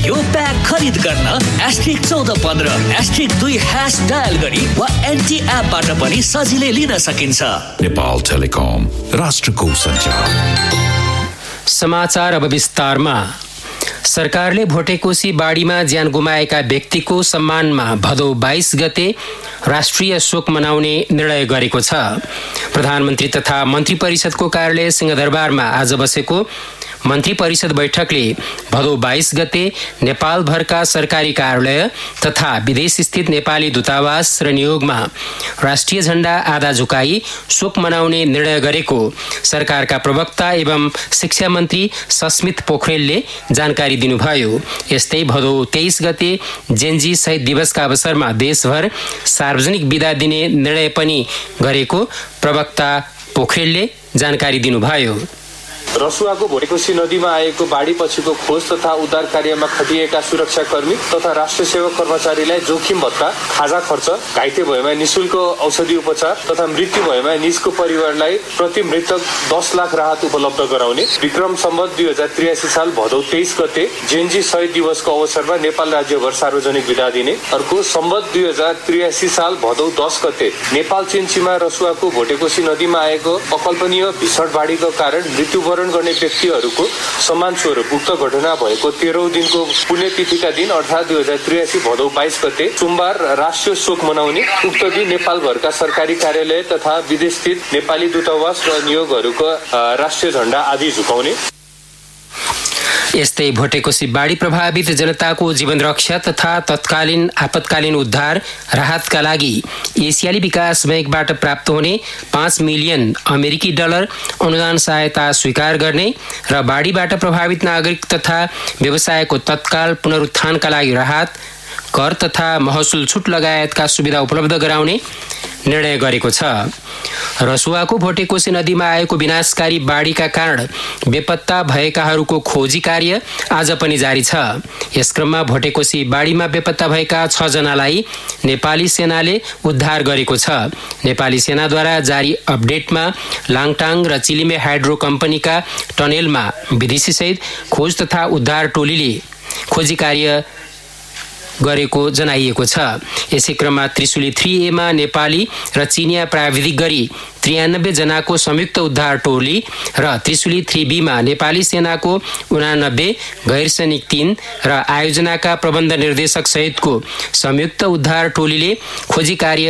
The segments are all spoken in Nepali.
यो प्याक खरिद गर्न *1415 *2 डायल गरी वा एनटी एपबाट पनि सजिलै लिन सकिन्छ। नेपाल टेलिकम, राष्ट्रको सञ्चार। समाचार अब विस्तारमा। सरकारले भोटेकोशी बाढीमा ज्यान गुमाएका व्यक्तिको सम्मानमा भदौ 22 गते राष्ट्रिय शोक मनाउने निर्णय गरेको छ। प्रधानमन्त्री तथा मन्त्री परिषदको कार्यालय सिंहदरबारमा आज बसेको मन्त्री परिषद बैठकले भदौ 22 गते नेपालभरका सरकारी कार्यालय तथा विदेशस्थित नेपाली दूतावास र नियोगमा राष्ट्रिय झण्डा आधा झुकाई शोक मनाउने निर्णय गरेको सरकारका प्रवक्ता एवं शिक्षा मन्त्री सस्मित पोखरेलले जानकारी दिनुभयो। यस्तै भदौ 23 गते जेनजी शहीद दिवसका अवसरमा देशभर सार्वजनिक बिदा दिने निर्णय पनि गरेको प्रवक्ता पोखरेलले जानकारी दिनुभयो। रसुवाको भोटेकोशी नदीमा आएको बाढी पछिको खोज तथा उद्धार कार्यमा खटिएका सुरक्षाकर्मी तथा राष्ट्र सेवक कर्मचारीलाई जोखिम भत्ता, खाजा खर्च, घाइते भएमा निशुल्क औषधि उपचार तथा मृत्यु भएमा निजको परिवारलाई प्रति मृतक 10 लाख राहत उपलब्ध गराउने विक्रम सम्वत 2083 साल भदौ 23 गते जेनजी शहीद दिवसको अवसरमा नेपाल राज्यभर सार्वजनिक बिदा दिने। अर्को सम्वत 2083 साल भदौ 10 गते नेपाल चीन सीमा रसुवाको भोटेकोशी नदीमा आएको अकल्पनीय भीषण बाढीको कारण मृत्युवरण गर्ने व्यक्तिहरूको सम्मान स्वरूप उक्त घटना भएको 13औं दिनको पुण्यतिथिका दिन अर्थात् 2083 भदौ 22 गते सोमबार राष्ट्रिय शोक मनाउने। उक्त दिन नेपालभरका सरकारी कार्यालय तथा विदेशस्थित नेपाली दूतावास र नियोगहरूको राष्ट्रिय झण्डा आदि झुकाउने। यस्तै भोटेकोशी बाढी प्रभावित जनताको जीवन रक्षा तथा तत्कालीन आपतकालीन उद्धार राहतका लागि एसियाली विकास बैंकबाट प्राप्त हुने 5 मिलियन अमेरिकी डलर अनुदान सहायता स्वीकार गर्ने र बाढीबाट प्रभावित नागरिक तथा व्यवसायको तत्काल पुनरुत्थानका लागि राहत, कर तथा महसुल छुट लगायतका सुविधा उपलब्ध गराउने निर्णय गरेको छ। रसुवाको भोटेकोशी नदीमा आएको विनाशकारी बाढीका कारण बेपत्ता भएकाहरूको खोजी कार्य आज पनि जारी छ। यस क्रममा भोटेकोशी बाढीमा बेपत्ता भएका 6 जनालाई नेपाली सेनाले उद्धार गरेको छ। नेपाली सेनाद्वारा जारी अपडेटमा लाङटाङ र चिलिमे हाइड्रो कम्पनीका टनेलमा विदेशीसहित खोज तथा उद्धार टोलीले खोजी कार्य गरेको जनाइएको छ। यसै क्रममा त्रिशुली 3A मा नेपाली र चिनिया प्राविधिक गरी 93 जनाको संयुक्त उद्धार टोली र त्रिशुली 3B मा नेपाली सेनाको 89, गैर सैनिक 3 र आयोजनाका प्रबन्ध निर्देशक सहितको संयुक्त उद्धार टोलीले खोजी कार्य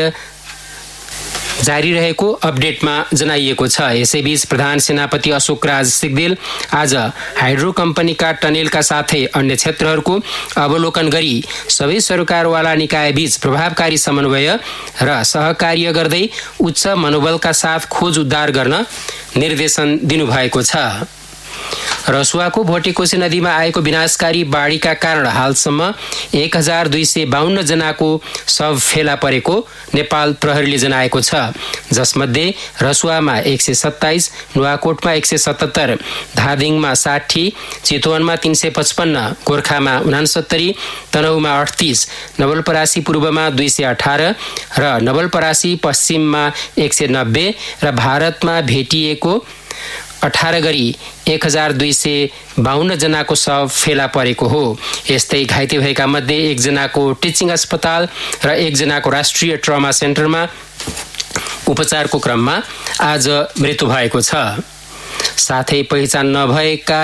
जारी रहेको अपडेटमा जनाइएको छ। यसैबीच प्रधान सेनापति अशोक राज सिग्देल आज हाइड्रो कम्पनीका टनेलका साथै अन्य क्षेत्रहरूको अवलोकन गरी सबै सरकारवाला निकायबीच प्रभावकारी समन्वय र सहकार्य गर्दै उच्च मनोबलका साथ खोज उद्धार गर्न निर्देशन दिनुभएको छ। रसुवाको भोटेकोशी नदीमा आएको विनाशकारी बाढीका कारण हालसम्म 1252 जनाको शव फेला परेको नेपाल प्रहरीले जनाएको छ। जसमध्ये रसुवामा 127, नुवाकोटमा 177, धादिङमा 60, चितवनमा 355, गोर्खामा 69, तनहुमा 38, नवलपरासी पूर्वमा 218 र नवलपरासी पश्चिममा 190 र भारतमा भेटिएको 18 गरी 1252 जनाको शव फेला परेको हो। यस्तै घाइते भएका मध्ये 1 जनाको टिचिङ अस्पताल र 1 जनाको राष्ट्रिय ट्रमा सेन्टरमा उपचारको क्रममा आज मृत्यु भएको छ। साथै पहिचान नभएका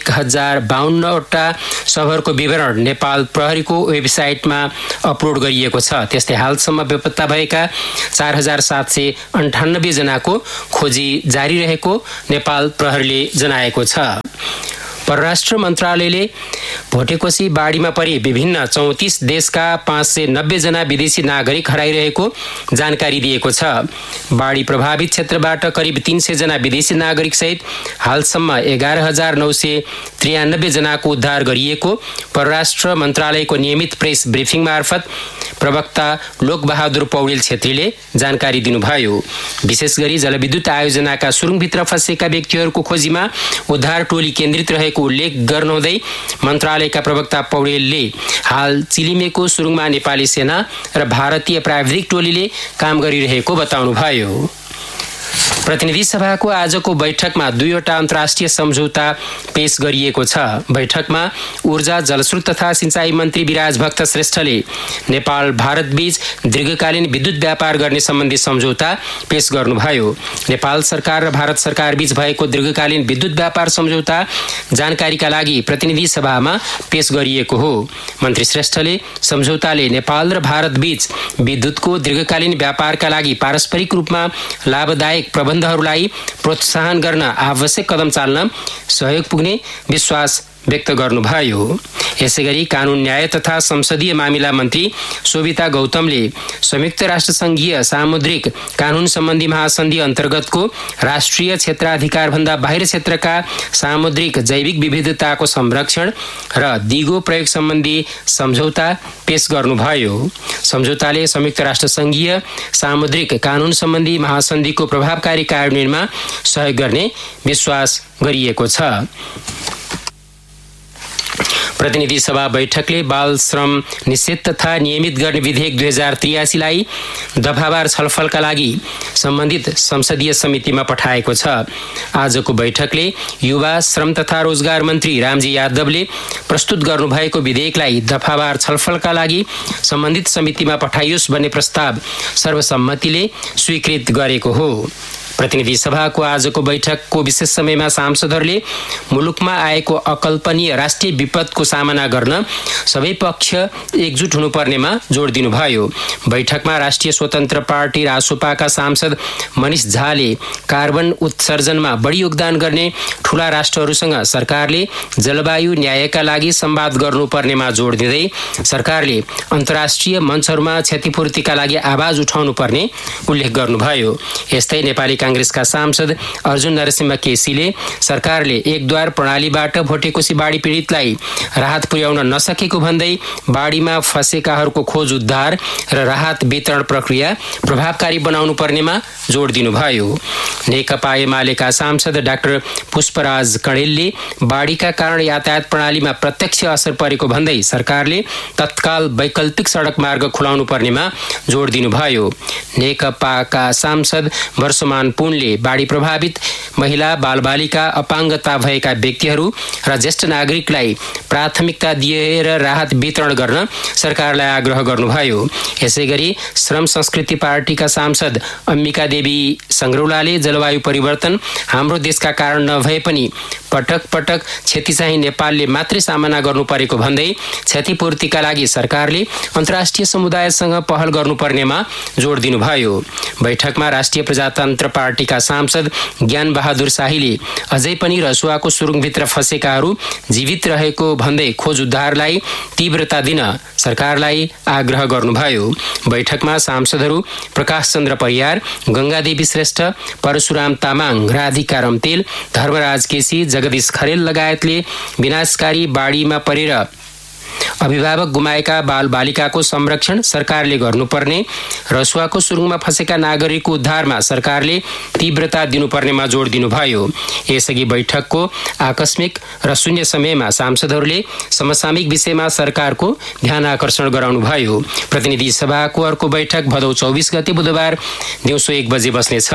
1052वटा शवहरूको विवरण नेपाल प्रहरीको वेबसाइटमा अपलोड गरिएको छ। त्यस्तै हालसम्म बेपत्ता भएका 4798 जनाको खोजी जारी रहेको नेपाल प्रहरीले जनाएको छ। परराष्ट्र मन्त्रालयले भोटेकोशी बाढीमा परि विभिन्न 34 देशका 590 जना विदेशी नागरिक हराइरहेको जानकारी दिएको छ। बाढी प्रभावित क्षेत्रबाट करिब 300 जना विदेशी नागरिक सहित हालसम्म 11993 जनाको उद्धार गरिएको परराष्ट्र मन्त्रालयको नियमित प्रेस ब्रिफिङ मार्फत प्रवक्ता लोकबहादुर पौडेल छेत्रीले जानकारी दिनुभयो। विशेष गरी जलविद्युत आयोजनाका सुरुङभित्र फँसेका व्यक्तिहरूको खोजीमा उद्धार टोली केन्द्रित रहेको उल्लेख गर्नुहुँदै मन्त्रालयका प्रवक्ता पौडेलले हाल चिलिमेको सुरुङमा नेपाली सेना र भारतीय प्राविधिक टोलीले काम गरिरहेको बताउनुभयो। प्रतिनिधि सभाको आजको बैठकमा 2वटा अन्तर्राष्ट्रिय सम्झौता पेश गरिएको छ। बैठकमा ऊर्जा, जलस्रोत तथा सिंचाई मन्त्री विराज भक्त श्रेष्ठले नेपाल भारत बीच दीर्घकालीन विद्युत व्यापार गर्ने सम्बन्धी सम्झौता पेश गर्नुभयो। नेपाल सरकार र भारत सरकार बीच भएको दीर्घकालीन विद्युत व्यापार सम्झौता जानकारीका लागि प्रतिनिधि सभामा पेश गरिएको हो। मन्त्री श्रेष्ठले सम्झौताले नेपाल र भारत बीच विद्युतको दीर्घकालीन व्यापारका लागि पारस्परिक रूपमा लाभदायक प्रबन्धहरूलाई प्रोत्साहन गर्न आवश्यक कदम चाल्न सहयोग पुग्ने विश्वास व्यक्त गर्नुभयो। यसैगरी कानून, न्याय तथा संसदीय मामिला मन्त्री शोभिता गौतमले संयुक्त राष्ट्र संघीय सामुद्रिक कानून सम्बन्धी महासन्धि अन्तर्गतको राष्ट्रिय क्षेत्राधिकारभन्दा बाहिर क्षेत्रका सामुद्रिक जैविक विविधताको संरक्षण र दिगो प्रयोग सम्बन्धी सम्झौता पेश गर्नुभयो। सम्झौताले संयुक्त राष्ट्र संघीय सामुद्रिक कानून सम्बन्धी महासन्धिको प्रभावकारी कार्यान्वयनमा सहयोग गर्ने विश्वास गरिएको छ। प्रतिनिधि सभा बैठकले बाल श्रम निषेध तथा नियमित गर्ने विधेयक 2083 लाई दफावार छलफलका लागि सम्बन्धित संसदीय समितिमा पठाएको छ। आजको बैठकले युवा, श्रम तथा रोजगार मन्त्री रामजी यादवले प्रस्तुत गर्नुभएको विधेयकलाई दफावार छलफलका लागि सम्बन्धित समितिमा पठाइयोस् भन्ने प्रस्ताव सर्वसम्मतिले स्वीकृत गरेको हो। प्रतिनिधि सभाको आजको बैठकको विशेष समयमा सांसदहरूले मुलुकमा आएको अकल्पनीय राष्ट्रिय विपदको सामना गर्न सबै पक्ष एकजुट हुनुपर्नेमा जोड दिनुभयो। बैठकमा राष्ट्रिय स्वतन्त्र पार्टी रासोपाका सांसद मनिष झाले कार्बन उत्सर्जनमा बढी योगदान गर्ने ठूला राष्ट्रहरूसँग सरकारले जलवायु न्यायका लागि संवाद गर्नुपर्नेमा जोड दिँदै सरकारले अन्तर्राष्ट्रिय मञ्चहरूमा क्षतिपूर्तिका लागि आवाज उठाउनु पर्ने उल्लेख गर्नुभयो। यस्तै नेपाली कांग्रेसका सांसद अर्जुन नरसिंह केसीले सरकारले एकद्वार प्रणालीबाट भोटेकोशी बाढी पीडितलाई राहत पुर्याउन नसकेको भन्दै बाढीमा फँसेकाहरूको खोज उद्धार र राहत वितरण प्रक्रिया प्रभावकारी बनाउनु पर्नेमा जोड दिनुभयो। नेकपा एमालेका सांसद डाक्टर पुष्पराज कणेलले बाढीका कारण यातायात प्रणालीमा प्रत्यक्ष असर परेको भन्दै सरकारले तत्काल वैकल्पिक सडक मार्ग खुलाउनु पर्नेमा जोड दिनुभयो। नेकपाका सांसद वर्षमान पुनले बाढी प्रभावित महिला, बालबालिका, अपाङ्गता भएका व्यक्तिहरू र ज्येष्ठ नागरिकलाई प्राथमिकता दिएर राहत वितरण गर्न सरकारलाई आग्रह गर्नुभयो। यसैगरी श्रम संस्कृति पार्टीका सांसद अम्बिका देवी संग्रौलाले जलवायु परिवर्तन हाम्रो देशका कारण नभए पनि पटक पटक क्षति चाहिँ नेपालले मात्रै सामना गर्नु परेको भन्दै क्षतिपूर्तिका लागि सरकारले अन्तर्राष्ट्रिय समुदायसँग पहल गर्नुपर्नेमा जोड दिनुभयो। बैठकमा राष्ट्रिय प्रजातन्त्र पार्टीका सांसद ज्ञान बहादुर शाहीले अझै पनि रसुवाको सुरुङभित्र फँसेकाहरू जीवित रहेको भन्दै खोज उद्धारलाई तीव्रता दिन सरकारलाई आग्रह गर्नुभयो। बैठकमा सांसदहरू प्रकाश चन्द्र परियार, गंगादेवी श्रेष्ठ, परशुराम तामाङ, राधिका रम्तेल, धर्मराज केसी, जगदीश खरेल लगायतले विनाशकारी बाढीमा परेर अभिभावक गुमाएका बालबालिकाको संरक्षण सरकारले गर्नुपर्ने, रसुवाको सुरुङमा फँसेका नागरिकको उद्धारमा सरकारले तीव्रता दिनुपर्नेमा जोड दिनुभयो। यसअघि बैठकको आकस्मिक र शून्य समयमा सांसदहरूले समसामयिक विषयमा सरकारको ध्यान आकर्षण गराउनुभयो। प्रतिनिधि सभाको अर्को बैठक भदौ 24 गते बुधबार दिउँसो 1 बजे बस्नेछ।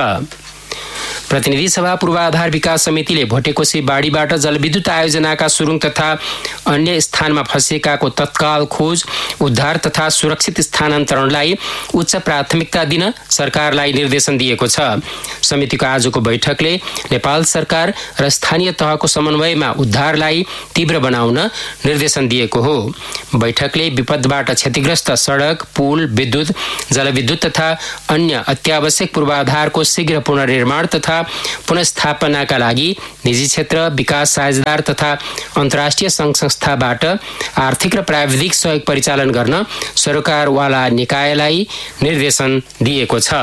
प्रतिनिधि सभा पूर्वाधार विकास समितिले भोटेकोशी बाढीबाट जलविद्युत आयोजनाका सुरुङ तथा अन्य स्थानमा फँसेकाको तत्काल खोज, उद्धार तथा सुरक्षित स्थानान्तरणलाई उच्च प्राथमिकता दिन सरकारलाई निर्देशन दिएको छ। समितिको आजको बैठकले नेपाल सरकार र स्थानीय तहको समन्वयमा उद्धारलाई तीव्र बनाउन निर्देशन दिएको हो। बैठकले विपदबाट क्षतिग्रस्त सडक, पुल, विद्युत, जलविद्युत तथा अन्य अत्यावश्यक पूर्वाधारको शीघ्र पुनर्निर्माण तथा पुनर्स्थापनाका लागि निजी क्षेत्र, विकास साझेदार तथा अन्तर्राष्ट्रिय संघ संस्थाबाट आर्थिक र प्राविधिक सहयोग परिचालन गर्न सरकारवाला निकायलाई निर्देशन दिएको छ।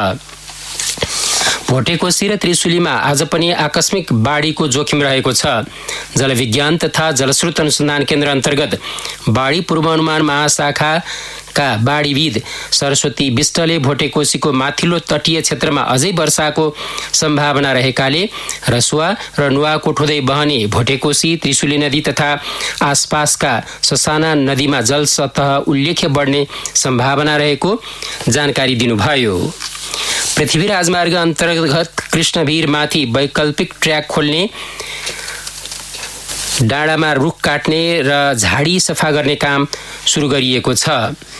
भोटेकोशी र त्रिशुलीमा आज पनि आकस्मिक बाढीको जोखिम रहेको छ। जलविज्ञान तथा जलस्रोत अनुसन्धान केन्द्र अन्तर्गत बाढी पूर्वानुमान महाशाखाका बाढीविद सरस्वती विष्टले भोटेकोशीको माथिल्लो तटीय क्षेत्रमा अझै वर्षाको सम्भावना रहेकाले रसुवा र नुवाकोट हुँदै बहने भोटेकोशी, त्रिशुली नदी तथा आसपासका ससाना नदीमा जल सतह उल्लेख्य बढ्ने सम्भावना रहेको जानकारी दिनुभयो। पृथ्वी राजमार्ग अन्तर्गत कृष्णवीरमाथि वैकल्पिक ट्र्याक खोल्ने, डाँडामा रुख काट्ने र झाडी सफा गर्ने काम सुरु गरिएको छ।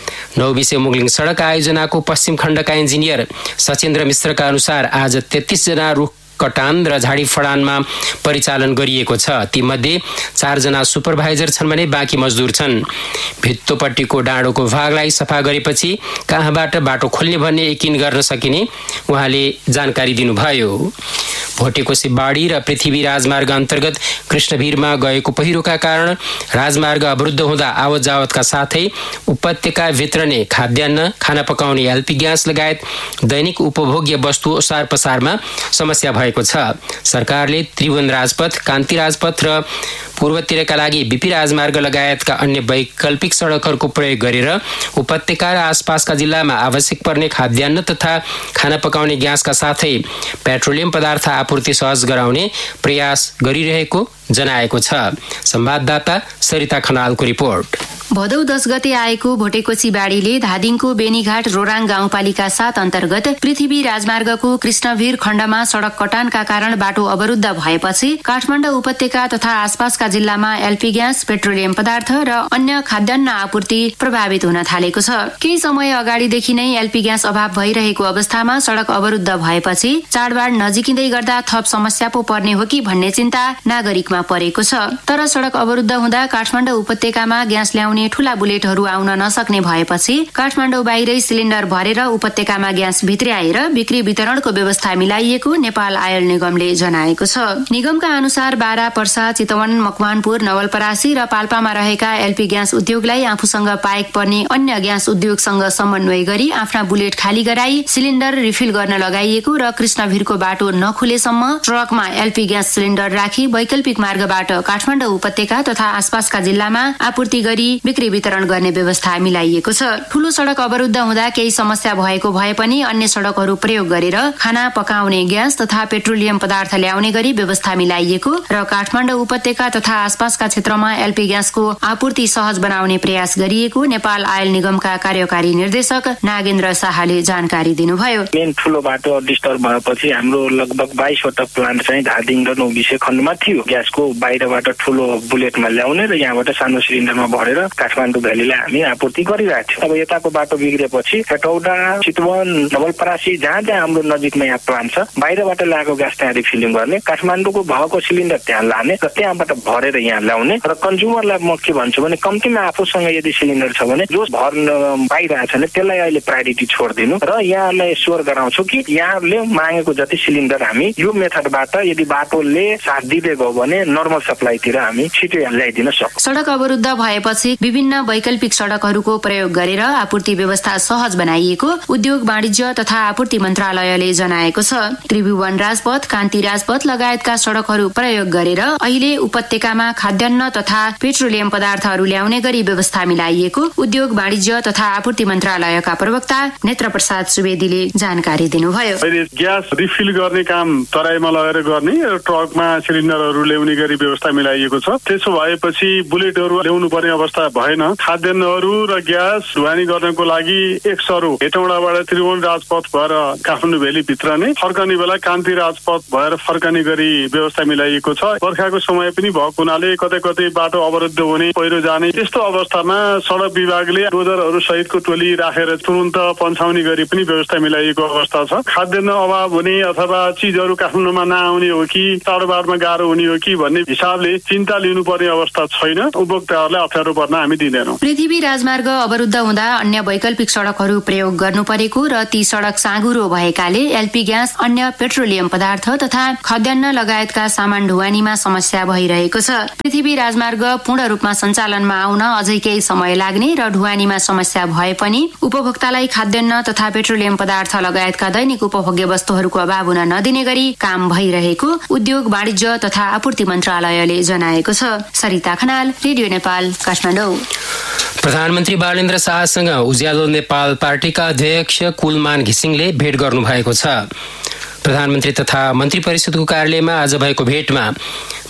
9 विषय मुगलिङ सडक आयोजनाको पश्चिम खण्डका इन्जिनियर सचेन्द्र मिश्रका अनुसार आज 33 जना रुख कटान र झाडी फडानमा परिचालन गरिएको छ। तीमध्ये 4 जना सुपरभाइजर छन् भने बाँकी मजदुर छन्। भित्तोपट्टिको डाँडोको भागलाई सफा गरेपछि कहाँबाट बाटो खोल्ने भन्ने यकिन गर्न सकिने उहाँले जानकारी दिनुभयो। भोटेकोसी बाढी र पृथ्वी राजमार्ग अन्तर्गत कृष्णवीरमा गएको पहिरोका कारण राजमार्ग अवरुद्ध हुँदा आवत जावतका साथै उपत्यका भित्रने खाद्यान्न, खाना पकाउने एलपी ग्यास लगायत दैनिक उपभोग्य वस्तु ओसार पसारमा समस्या भएको छ। सरकारले त्रिभुवन राजपथ, कान्ति राजपथ र पूर्वतिरका लागि बीपी राजमार्ग लगायतका अन्य वैकल्पिक सडकहरूको प्रयोग गरेर उपत्यका र आसपासका जिल्लामा आवश्यक पर्ने खाद्यान्न तथा खाना पकाउने ग्यासका साथै पेट्रोलियम पदार्थ आपूर्ति सहज गराउने प्रयास गरिरहेको जनाएको छ। संवाददाता सरिता खनालको रिपोर्ट। भदौ 10 गते आएको भोटेकोसी बाढीले धादिङको बेनीघाट रोराङ गाउँपालिका 7 अन्तर्गत पृथ्वी राजमार्गको कृष्णवीर खण्डमा सडक कटानका कारण बाटो अवरुद्ध भएपछि काठमाडौँ उपत्यका तथा आसपासका जिल्लामा एलपी ग्यास, पेट्रोलियम पदार्थ र अन्य खाद्यान्न आपूर्ति प्रभावित हुन थालेको छ। केही समय अगाडिदेखि नै एलपी ग्यास अभाव भइरहेको अवस्थामा सडक अवरुद्ध भएपछि चाडबाड नजिकिँदै गर्दा थप समस्या पो पर्ने हो कि भन्ने चिन्ता नागरिकमा परेको छ। तर सडक अवरुद्ध हुँदा काठमाडौँ उपत्यकामा ग्यास ल्याउने ठूला बुलेटहरू आउन नसक्ने भएपछि काठमाडौँ बाहिरै सिलिन्डर भरेर उपत्यकामा ग्यास भित्र्याएर बिक्री वितरणको व्यवस्था मिलाइएको नेपाल आयल निगमले जनाएको छ। निगमका अनुसार बारा, पर्सा, चितवन, मकवानपुर, नवलपरासी र पाल्पामा रहेका एलपी ग्यास उद्योगलाई आफूसँग पाएक पर्ने अन्य ग्यास उद्योगसँग समन्वय गरी आफ्ना बुलेट खाली गराई सिलिन्डर रिफिल गर्न लगाइएको र कृष्णवीरको बाटो नखुलेसम्म ट्रकमा एलपी ग्यास सिलिन्डर राखी वैकल्पिक मार्गबाट काठमाडौँ उपत्यका तथा आसपासका जिल्लामा आपूर्ति गरी बिक्री वितरण गर्ने व्यवस्था मिलाइएको छ। ठूलो सडक अवरुद्ध हुँदा केही समस्या भएको भए पनि अन्य सडकहरू प्रयोग गरेर खाना पकाउने ग्यास तथा पेट्रोलियम पदार्थ ल्याउने गरी व्यवस्था मिलाइएको र काठमाडौँ उपत्यका तथा आसपासका क्षेत्रमा एलपी ग्यासको आपूर्ति सहज बनाउने प्रयास गरिएको नेपाल आयल निगमका कार्यकारी निर्देशक नागेन्द्र शाहले जानकारी दिनुभयो। मेन ठूलो बाटो डिस्टर्ब भएपछि हाम्रो लगभग 22 वटा प्लान्ट चाहिँ धादिङ र 9 विषय खण्डमा थियो। ग्यासको बाहिरबाट ठूलो बुलेटमा ल्याउने र यहाँबाट सानो सिलिन्डरमा भरेर काठमाडौँ भ्यालीलाई हामी आपूर्ति गरिरहेको थियौँ। अब यताको बाटो बिग्रेपछि हेटौडा, चितवन, नवलपरासी जहाँ जहाँ हाम्रो नजिकमा यहाँ प्लान्ट छ बाहिरबाट ल्याएको ग्यास त्यहाँ रिफिलिङ गर्ने, काठमाडौँको भएको सिलिन्डर त्यहाँ लाने र त्यहाँबाट भरेर यहाँ ल्याउने र कन्ज्युमरलाई म के भन्छु भने कम्तीमा आफूसँग यदि सिलिन्डर छ भने जो भर्न पाइरहेछ भने त्यसलाई अहिले प्रायोरिटी छोडिदिनु र यहाँलाई एस्योर गराउँछु कि यहाँले मागेको जति सिलिन्डर हामी यो मेथडबाट यदि बाटोले साथ दिँदै गयो भने नर्मल सप्लाईतिर हामी छिटो ल्याइदिन सक्छौँ। सडक अवरुद्ध भएपछि विभिन्न वैकल्पिक सडकहरूको प्रयोग गरेर आपूर्ति व्यवस्था सहज बनाइएको उद्योग, वाणिज्य तथा आपूर्ति मन्त्रालयले जनाएको छ। त्रिभुवन राजपथ, कान्ति राजपथ लगायतका सडकहरू प्रयोग गरेर अहिले उपत्यकामा खाद्यान्न तथा पेट्रोलियम पदार्थहरू ल्याउने गरी व्यवस्था मिलाइएको उद्योग, वाणिज्य तथा आपूर्ति मन्त्रालयका प्रवक्ता नेत्र प्रसाद सुवेदीले जानकारी दिनुभयो। ग्यास रिफिल गर्ने काम तराईमा लगेर गर्ने र ट्रकमा सिलिन्डरहरू ल्याउने गरी व्यवस्था मिलाइएको छ। त्यसो भएपछि बुलेटहरू ल्याउनु पर्ने अवस्था भएन। खाद्यान्नहरू र ग्यास ढुवानी गर्नको लागि एक सरो हेटौडाबाट त्रिभुवन राजपथ भएर काठमाडौँ भ्याली भित्रने, फर्कने बेला कान्ति राजपथ भएर फर्कने गरी व्यवस्था मिलाइएको छ। बर्खाको समय पनि भएको हुनाले कतै कतै बाटो अवरुद्ध हुने, पहिरो जाने त्यस्तो अवस्थामा सडक विभागले डोजरहरू सहितको टोली राखेर तुरन्त पन्छाउने गरी पनि व्यवस्था मिलाइएको अवस्था छ। खाद्यान्न अभाव हुने अथवा चिजहरू काठमाडौँमा नआउने हो कि चाडबाडमा गाह्रो हुने हो कि भन्ने हिसाबले चिन्ता लिनुपर्ने अवस्था छैन। उपभोक्ताहरूलाई अप्ठ्यारो पर्न हामी दिँदैनौँ। पृथ्वी राजमार्ग अवरुद्ध हुँदा अन्य वैकल्पिक सडकहरू प्रयोग गर्नु परेको र ती सडक साँघुरो भएकाले एलपी ग्यास, अन्य पेट्रोलियम पदार्थ तथा खाद्यान्न लगायतका सामान ढुवानीमा समस्या भइरहेको छ। पृथ्वी राजमार्ग पूर्ण रूपमा सञ्चालनमा आउन अझै केही समय लाग्ने र ढुवानीमा समस्या भए पनि उपभोक्तालाई खाद्यान्न तथा पेट्रोलियम पदार्थ लगायतका दैनिक उपभोग्य वस्तुहरूको अभाव हुन नदिने गरी काम भइरहेको उद्योग, वाणिज्य तथा आपूर्ति मन्त्रालयले जनाएको छ। सरिता खनाल, रेडियो नेपाल, काठमाडौँ। प्रधानमन्त्री बालेन्द्र शाहसँग उज्यालो नेपाल पार्टीका अध्यक्ष कुलमान घिसिङले भेट गर्नुभएको छ। प्रधानमन्त्री तथा मन्त्री परिषदको कार्यालयमा आज भएको भेटमा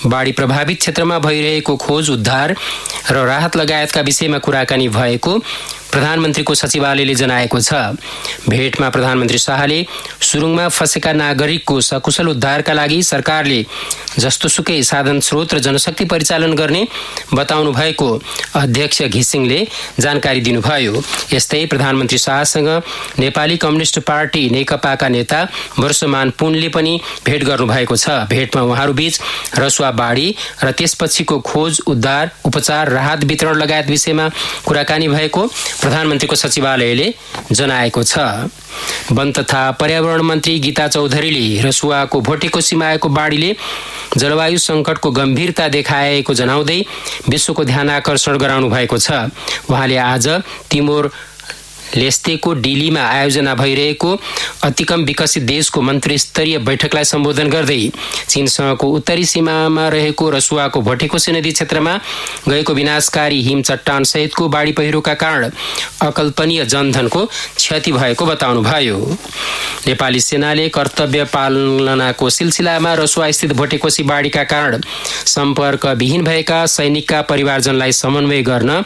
बाढी प्रभावित क्षेत्रमा भइरहेको खोज उद्धार र राहत लगायतका विषयमा कुराकानी भएको प्रधानमन्त्रीको सचिवालयले जनाएको छ। भेटमा प्रधानमन्त्री शाहले सुरुङमा फँसेका नागरिकको सकुशल उद्धारका लागि सरकारले जस्तोसुकै साधन स्रोत र जनशक्ति परिचालन गर्ने बताउनु भएको अध्यक्ष घिसिङले जानकारी दिनुभयो। यस्तै प्रधानमन्त्री शाहसँग नेपाली कम्युनिस्ट पार्टी नेकपाका नेता वर्षमान पुनले पनि भेट गर्नुभएको छ। भेटमा उहाँहरूबीच रसुवा बाढी र त्यसपछिको खोज उद्धार उपचार राहत वितरण लगायत विषयमा कुराकानी भएको प्रधानमन्त्रीको सचिवालयले जनाएको छ। वन तथा पर्यावरण मन्त्री गीता चौधरीले रसुवाको भोटेकोसीमा आएको बाढीले जलवायु संकटको गम्भीरता देखाएको जनाउँदै विश्वको ध्यान आकर्षण गराउनु भएको छ। उहाँले आज तिमोर लेस्तेको डिलीमा आयोजना भइरहेको अतिकम विकसित देशको मन्त्री स्तरीय बैठकलाई सम्बोधन गर्दै चीनसँगको उत्तरी सीमामा रहेको रसुवाको भोटेकोसी नदी क्षेत्रमा गएको विनाशकारी हिम चट्टान सहितको बाढी पहिरोका कारण अकल्पनीय जनधनको क्षति भएको बताउनुभयो। नेपाली सेनाले कर्तव्य पालनाको सिलसिलामा रसुवा स्थित भोटेकोसी बाढीका कारण सम्पर्क विहीन भएका सैनिकका परिवारजनलाई समन्वय गर्न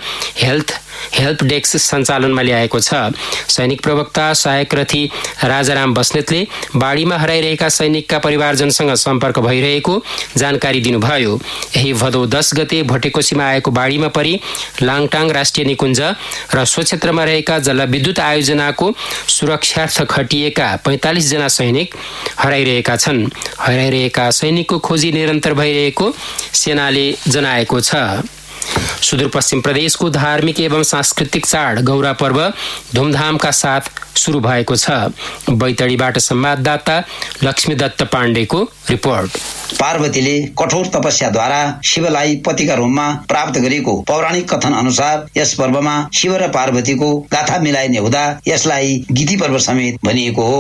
हेल्प डेस्क सञ्चालनमा ल्याएको छ। सैनिक प्रवक्ता सहायक रथी राजाराम बस्नेतले बाढीमा हराइरहेका सैनिकका परिवारजनसँग सम्पर्क भइरहेको जानकारी दिनुभयो। यही भदौ 10 गते भोटेकोसीमा आएको बाढीमा परि लाङटाङ राष्ट्रिय निकुञ्ज र सो क्षेत्रमा रहेका जलविद्युत आयोजनाको सुरक्षार्थ खटिएका 45 जना सैनिक हराइरहेका छन्। हराइरहेका सैनिकको खोजी निरन्तर भइरहेको सेनाले जनाएको छ। सुदूरपश्चिम प्रदेशको धार्मिक एवं सांस्कृतिक चाड गौरा पर्व धुमधामका साथ सुरु भएको छ। बैतडीबाट संवाददाता लक्ष्मीदत्त पाण्डेको रिपोर्ट। पार्वतीले कठोर तपस्याद्वारा शिवलाई पतिका रूपमा प्राप्त गरेको पौराणिक कथन अनुसार यस पर्वमा शिव र पार्वतीको गाथा मिलाइने हुँदा यसलाई गीति पर्व समेत भनिएको हो।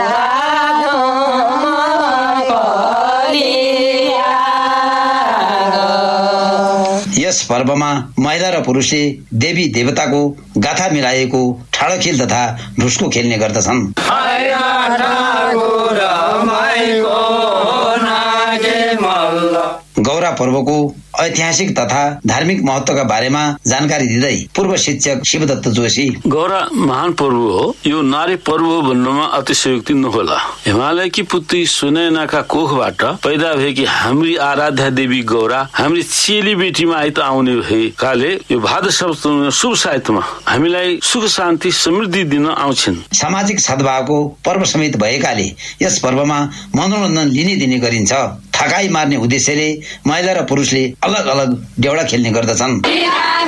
यस पर्वमा महिला र पुरुषले देवी देवताको गाथा मिलाएको ठाडोखेल तथा ढुस्को खेल्ने गर्दछन्। गौरा पर्वको ऐतिहासिक तथा धार्मिक महत्वका बारेमा जानकारी दिँदै पूर्व शिक्षक शिवदत्त जोशी, गौरा महान पर्व हो। यो नारी पर्व भन्नमा अतिशयोक्ति नहोला। हिमालयकी पुत्री सुनैनाका कोखबाट पैदा भएकी हाम्री आराध्या देवी गौरा हाम्री चेली बेटीमा आइत आउने भएकाले यो भाद्र शुभ साहित्यमा हामीलाई सुख शान्ति समृद्धि दिन आउँछन्। सामाजिक सद्भावको पर्व समेत भएकाले यस पर्वमा मनोरञ्जन लिने दिने गरिन्छ। थकाई मार्ने उद्देश्यले महिला र पुरुषले अलग अलग देउडा खेल्ने गर्दछन्।